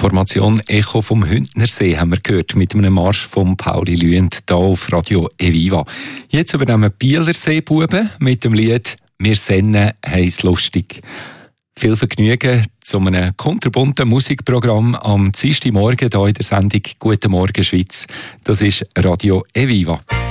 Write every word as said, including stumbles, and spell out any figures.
Formation Echo vom Hündnersee haben wir gehört mit einem Marsch von Pauli Lüend hier auf Radio Eviva. Jetzt übernehmen die Bielerseebuben mit dem Lied «Wir sennen heiss lustig». Viel Vergnügen zu einem kunterbunten Musikprogramm am Dienstagmorgen hier in der Sendung «Guten Morgen Schweiz». Das ist Radio Eviva.